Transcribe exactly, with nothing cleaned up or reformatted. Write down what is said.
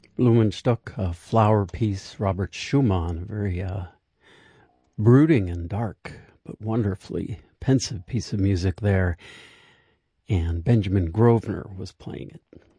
Blumenstock, a flower piece, Robert Schumann, a very uh, brooding and dark, but wonderfully pensive piece of music there. And Benjamin Grosvenor was playing it.